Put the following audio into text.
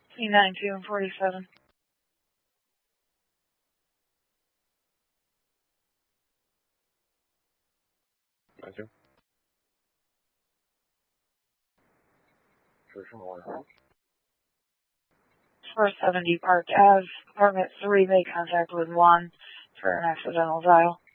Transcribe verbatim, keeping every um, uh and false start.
C nine two and forty-seven. Thank you. 是什么玩意 four seventy Park Ave, apartment three, made contact with Juan for an accidental dial.